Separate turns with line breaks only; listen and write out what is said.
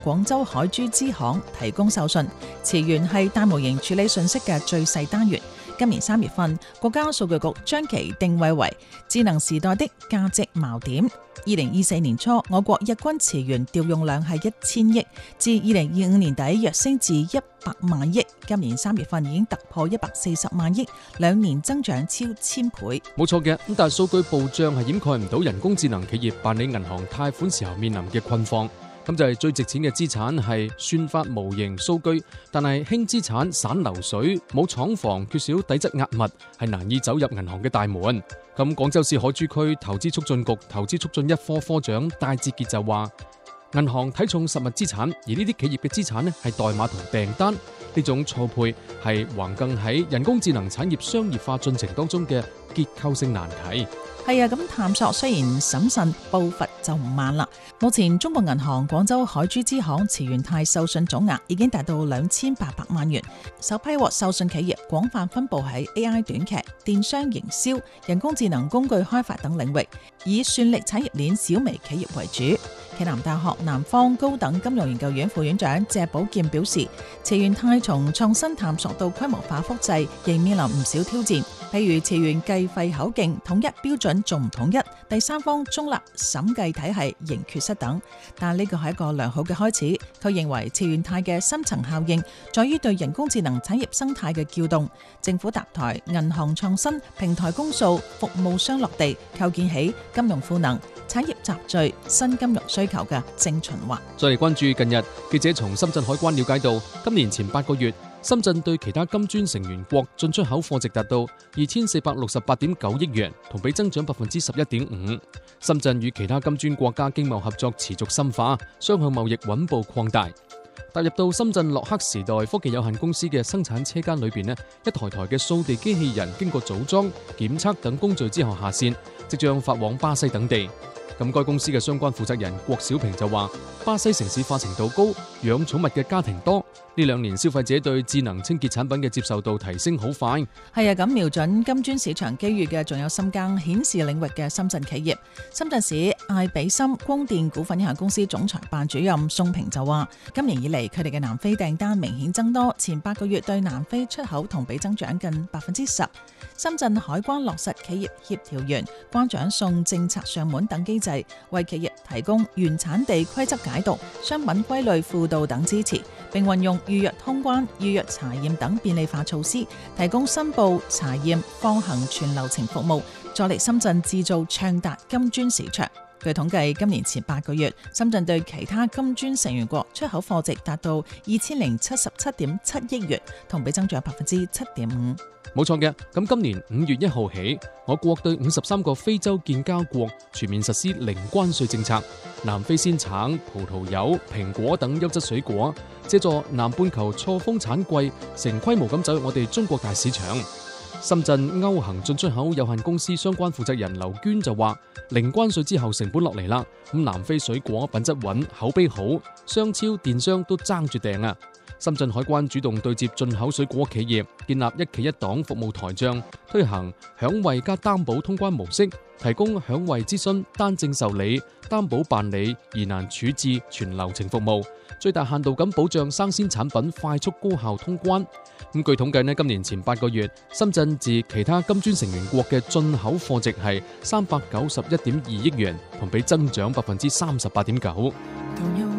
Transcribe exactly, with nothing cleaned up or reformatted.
廣州海珠支行提供授信，詞源係大模型處理信息嘅最細單元。今年三月份，國家數據局將其定位為智能時代的價值錨點。二零二四年初，我國日均詞源調用量係一千億，至二零二五年底躍升至一百萬億。今年三月份已經突破一百四十萬億，兩年增長超千倍。
冇錯嘅，咁但係數據暴漲係掩蓋唔到人工智能企業辦理銀行貸款時候面臨嘅困況。咁就係最值錢嘅資產係算法模型數據，但係輕資產散流水，冇廠房，缺少底質壓密，係難以走入銀行嘅大門。咁廣州市海珠區投資促進局投資促進一科科長戴志傑就話，銀行睇重實物資產，而呢啲企業嘅資產呢係代碼同訂單，呢種錯配係橫亘喺人工智能產業商業化進程當中嘅結構性難題。
係啊，咁探索雖然審慎，步伐就唔慢啦。目前中國銀行廣州海珠支行詞源貸授信總額已經達到兩千八百萬元，首批獲授信企業廣泛分佈喺 A I 短劇、電商營銷、人工智能工具開發等領域，以算力產業鏈小微企業為主。暨南大學南方高等金融研究院副院長謝寶劍表示，詞源貸從創新探索到規模化複製，仍面臨唔少挑戰，譬如詞源計費口徑統一標準仲唔統一，第三方中立審計體系仍缺失等。但呢個係一個良好嘅開始。佢認為詞源貸嘅深層效應在於對人工智能產業生態嘅撬動，政府搭台、銀行創新、平台公訴、服務商落地，構建起金融賦能、產業集聚、新金融需求嘅正循環。
再嚟關注近日，記者從深圳海關了解到，今年前八個月，深圳對其他金磚成員國進出口貨值達到二千四百六十八點九億元，同比增長百分之十一點五。深圳與其他金磚國家經貿合作持續深化，雙向貿易穩步擴大。踏入到深圳洛克時代科技有限公司嘅生產車間裏邊呢，一台台嘅掃地機器人經過組裝、檢測等工序之後下線，即將發往巴西等地。咁該公司嘅相關負責人郭小平就話，巴西城市化程度高，養寵物嘅家庭多，呢兩年消費者對智能清潔產品嘅接受度提升好快。
係啊，咁瞄準金磚市場機遇嘅仲有深耕顯示領域嘅深圳企業。深圳市艾比森光電股份有限公司總裁辦主任宋平就話，今年以嚟佢哋嘅南非訂單明顯增多，前八個月對南非出口同比增長近百分之十。深圳海關落實企業協調員、關長送政策上門等機制，為企業提供原產地規則解讀、商品歸類輔導等支持，並運用預約通關、預約查驗等便利化措施，提供申報、查驗、放行全流程服務，助力深圳製造暢達金磚市場。據統計，今年前八個月，深圳對其他金磚成員國出口貨值達到二千零七十七點七億元，同比增長百分之七點五。
冇錯嘅，咁今年五月一號起，我國對五十三個非洲建交國全面實施零關稅政策。南非鮮橙、葡萄柚、蘋果等優質水果，借助南半球錯峰產季，成規模咁走入我哋中國大市場。深圳歐行進出口有限公司相關負責人劉娟就話，零關稅之後成本落嚟啦，咁南非水果品質穩、口碑好，商超、電商都爭住訂啊！深圳海關主動對接進口水果企業，建立一企一檔服務台帳，推行享惠加擔保通關模式，提供享惠諮詢、單證受理、擔保辦理、疑難處置全流程服務，最大限度咁保障生鮮產品快速高效通關。咁據統計呢，今年前八個月，深圳自其他金磚成員國嘅進口貨值係三百九十一點二億元，同比增長百分之三十八點九。